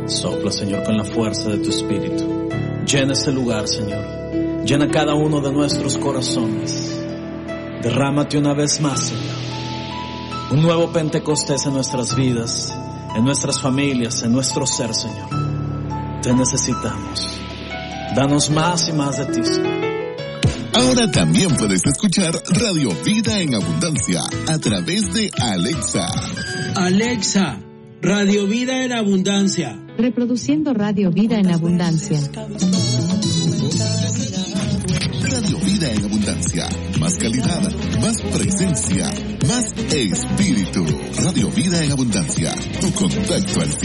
Sopla, Señor, con la fuerza de tu Espíritu. Llena este lugar, Señor. Llena cada uno de nuestros corazones. Derrámate una vez más, Señor. Un nuevo Pentecostés en nuestras vidas, en nuestras familias, en nuestro ser, Señor. Te necesitamos. Danos más y más de ti, Señor. Ahora también puedes escuchar Radio Vida en Abundancia a través de Alexa. Alexa, Radio Vida en Abundancia. Reproduciendo Radio Vida en Abundancia. Radio Vida en Abundancia. Más calidad, más presencia, más espíritu. Radio Vida en Abundancia. Tu contacto al cielo.